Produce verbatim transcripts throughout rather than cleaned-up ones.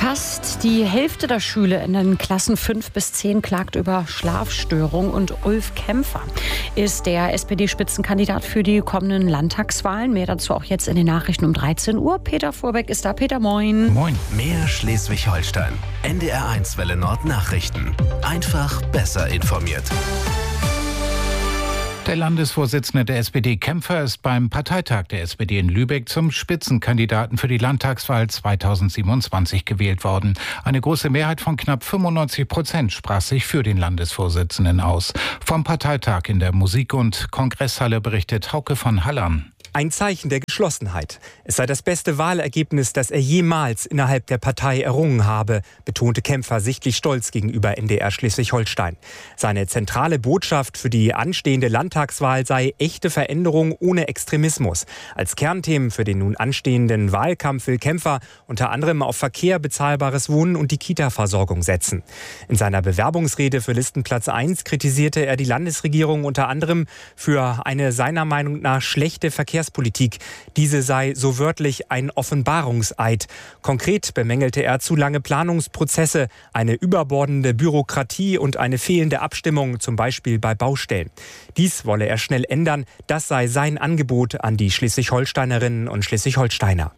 Fast die Hälfte der Schüler in den Klassen fünf bis zehn klagt über Schlafstörung. Und Ulf Kämpfer ist der S P D-Spitzenkandidat für die kommenden Landtagswahlen. Mehr dazu auch jetzt in den Nachrichten um dreizehn Uhr. Peter Vorbeck ist da. Peter, moin. Moin. Mehr Schleswig-Holstein. N D R eins Welle Nord Nachrichten. Einfach besser informiert. Der Landesvorsitzende der S P D Kämpfer ist beim Parteitag der S P D in Lübeck zum Spitzenkandidaten für die Landtagswahl zweitausendsiebenundzwanzig gewählt worden. Eine große Mehrheit von knapp fünfundneunzig Prozent sprach sich für den Landesvorsitzenden aus. Vom Parteitag in der Musik- und Kongresshalle berichtet Hauke von Hallern. Ein Zeichen der Geschlossenheit. Es sei das beste Wahlergebnis, das er jemals innerhalb der Partei errungen habe, betonte Kämpfer sichtlich stolz gegenüber N D R Schleswig-Holstein. Seine zentrale Botschaft für die anstehende Landtagswahl sei echte Veränderung ohne Extremismus. Als Kernthemen für den nun anstehenden Wahlkampf will Kämpfer unter anderem auf Verkehr, bezahlbares Wohnen und die Kita-Versorgung setzen. In seiner Bewerbungsrede für Listenplatz eins kritisierte er die Landesregierung unter anderem für eine seiner Meinung nach schlechte Verkehrspolitik. Diese sei so wörtlich ein Offenbarungseid. Konkret bemängelte er zu lange Planungsprozesse, eine überbordende Bürokratie und eine fehlende Abstimmung, zum Beispiel bei Baustellen. Dies wolle er schnell ändern. Das sei sein Angebot an die Schleswig-Holsteinerinnen und Schleswig-Holsteiner.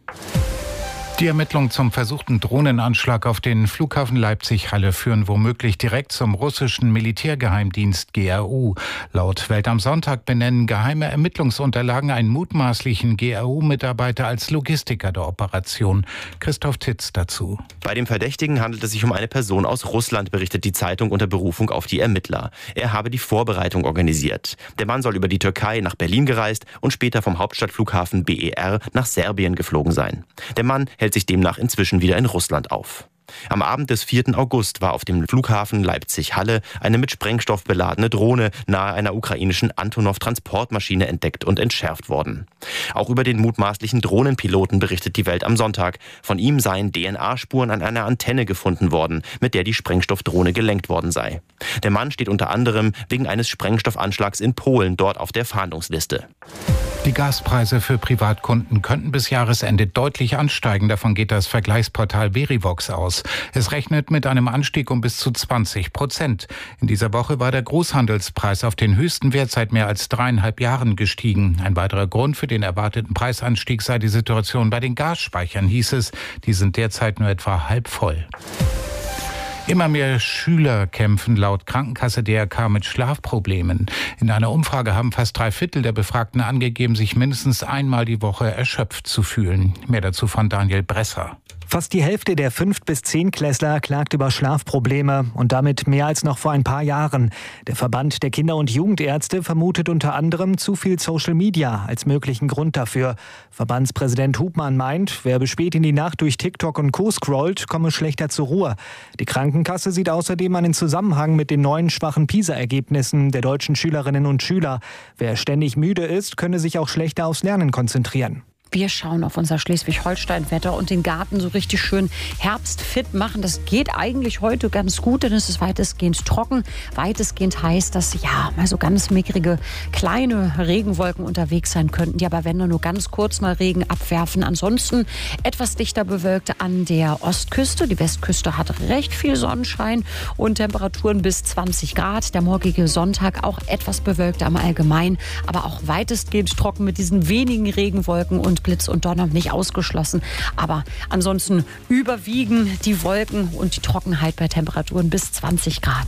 Die Ermittlungen zum versuchten Drohnenanschlag auf den Flughafen Leipzig-Halle führen womöglich direkt zum russischen Militärgeheimdienst G R U. Laut Welt am Sonntag benennen geheime Ermittlungsunterlagen einen mutmaßlichen G R U-Mitarbeiter als Logistiker der Operation. Christoph Titz dazu. Bei dem Verdächtigen handelt es sich um eine Person aus Russland, berichtet die Zeitung unter Berufung auf die Ermittler. Er habe die Vorbereitung organisiert. Der Mann soll über die Türkei nach Berlin gereist und später vom Hauptstadtflughafen B E R nach Serbien geflogen sein. Der Mann hält sich demnach inzwischen wieder in Russland auf. Am Abend des vierten August war auf dem Flughafen Leipzig-Halle eine mit Sprengstoff beladene Drohne nahe einer ukrainischen Antonov-Transportmaschine entdeckt und entschärft worden. Auch über den mutmaßlichen Drohnenpiloten berichtet die Welt am Sonntag. Von ihm seien D N A-Spuren an einer Antenne gefunden worden, mit der die Sprengstoffdrohne gelenkt worden sei. Der Mann steht unter anderem wegen eines Sprengstoffanschlags in Polen dort auf der Fahndungsliste. Die Gaspreise für Privatkunden könnten bis Jahresende deutlich ansteigen. Davon geht das Vergleichsportal Verivox aus. Es rechnet mit einem Anstieg um bis zu zwanzig Prozent. In dieser Woche war der Großhandelspreis auf den höchsten Wert seit mehr als dreieinhalb Jahren gestiegen. Ein weiterer Grund für den erwarteten Preisanstieg sei die Situation bei den Gasspeichern, hieß es. Die sind derzeit nur etwa halb voll. Immer mehr Schüler kämpfen laut Krankenkasse D R K mit Schlafproblemen. In einer Umfrage haben fast drei Viertel der Befragten angegeben, sich mindestens einmal die Woche erschöpft zu fühlen. Mehr dazu von Daniel Bresser. Fast die Hälfte der fünf bis zehn Klässler klagt über Schlafprobleme und damit mehr als noch vor ein paar Jahren. Der Verband der Kinder- und Jugendärzte vermutet unter anderem zu viel Social Media als möglichen Grund dafür. Verbandspräsident Hubmann meint, wer bis spät in die Nacht durch TikTok und Co. scrollt, komme schlechter zur Ruhe. Die Krankenkasse sieht außerdem einen Zusammenhang mit den neuen schwachen PISA-Ergebnissen der deutschen Schülerinnen und Schüler. Wer ständig müde ist, könne sich auch schlechter aufs Lernen konzentrieren. Wir schauen auf unser Schleswig-Holstein-Wetter und den Garten so richtig schön herbstfit machen. Das geht eigentlich heute ganz gut, denn es ist weitestgehend trocken, weitestgehend heiß, dass ja mal so ganz mickrige kleine Regenwolken unterwegs sein könnten, die aber wenn nur ganz kurz mal Regen abwerfen. Ansonsten etwas dichter bewölkt an der Ostküste. Die Westküste hat recht viel Sonnenschein und Temperaturen bis zwanzig Grad. Der morgige Sonntag auch etwas bewölkt am Allgemein, aber auch weitestgehend trocken mit diesen wenigen Regenwolken und Blitz und Donner nicht ausgeschlossen. Aber ansonsten überwiegen die Wolken und die Trockenheit bei Temperaturen bis zwanzig Grad.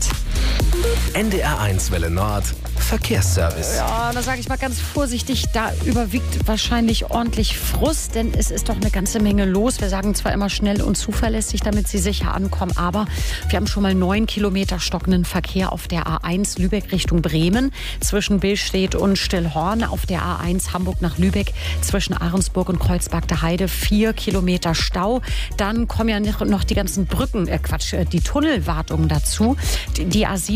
N D R eins Welle Nord Verkehrsservice. Ja, da sage ich mal ganz vorsichtig, da überwiegt wahrscheinlich ordentlich Frust, denn es ist doch eine ganze Menge los. Wir sagen zwar immer schnell und zuverlässig, damit Sie sicher ankommen, aber wir haben schon mal neun Kilometer stockenden Verkehr auf der A eins Lübeck Richtung Bremen, zwischen Billstedt und Stillhorn, auf der A eins Hamburg nach Lübeck, zwischen Ahrensburg und Kreuzberg der Heide, vier Kilometer Stau. Dann kommen ja noch die ganzen Brücken, äh Quatsch, die Tunnelwartungen dazu. Die, die A sieben Flensburg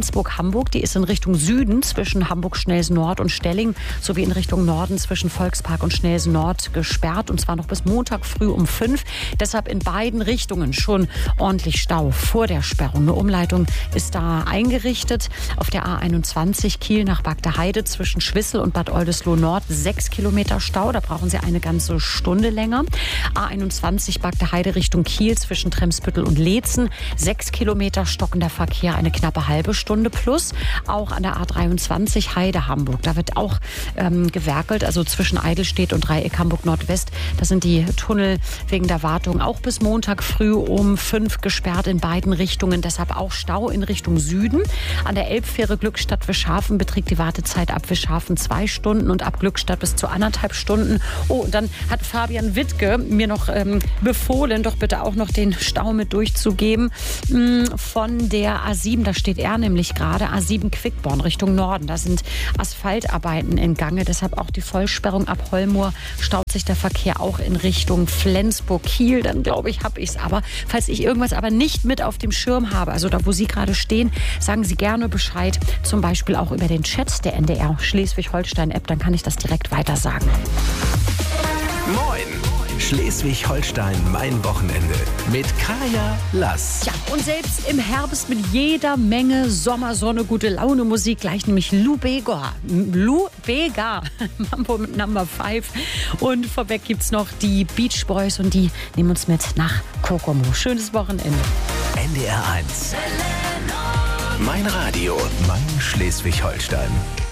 Flensburg-Hamburg. Die ist in Richtung Süden zwischen Hamburg-Schnelsen-Nord und Stelling sowie in Richtung Norden zwischen Volkspark und Schnelsen-Nord gesperrt. Und zwar noch bis Montag früh um fünf. Deshalb in beiden Richtungen schon ordentlich Stau vor der Sperrung. Eine Umleitung ist da eingerichtet. Auf der A einundzwanzig Kiel nach Bagdeheide zwischen Schwissel und Bad Oldesloe-Nord sechs Kilometer Stau. Da brauchen Sie eine ganze Stunde länger. A einundzwanzig Bagdeheide Richtung Kiel zwischen Tremsbüttel und Leetzen. Sechs Kilometer stockender Verkehr, eine knappe halbe Stunde plus. Auch an der A dreiundzwanzig Heide-Hamburg. Da wird auch ähm, gewerkelt, also zwischen Eidelstedt und Dreieck Hamburg-Nordwest. Da sind die Tunnel wegen der Wartung auch bis Montag früh um fünf gesperrt in beiden Richtungen. Deshalb auch Stau in Richtung Süden. An der Elbfähre Glückstadt-Wischhafen beträgt die Wartezeit ab Wischhafen zwei Stunden und ab Glückstadt bis zu anderthalb Stunden. Oh, und dann hat Fabian Wittke mir noch ähm, befohlen, doch bitte auch noch den Stau mit durchzugeben. Mh, von der A sieben, da steht er nämlich gerade, A sieben Quickborn Richtung Norden. Da sind Asphaltarbeiten in Gange, deshalb auch die Vollsperrung ab Hollmoor. Staut sich der Verkehr auch in Richtung Flensburg-Kiel. Dann glaube ich, habe ich es aber. Falls ich irgendwas aber nicht mit auf dem Schirm habe, also da, wo Sie gerade stehen, sagen Sie gerne Bescheid. Zum Beispiel auch über den Chat der N D R Schleswig-Holstein-App. Dann kann ich das direkt weiter sagen. Moin! Schleswig-Holstein, mein Wochenende. Mit Kaya Lass. Ja, und selbst im Herbst mit jeder Menge Sommersonne, gute Laune Musik, gleich nämlich Lou Bega. Lou Bega, Mambo mit Number fünf. Und vorweg gibt's noch die Beach Boys und die nehmen uns mit nach Kokomo. Schönes Wochenende. N D R eins. Mein Radio, mein Schleswig-Holstein.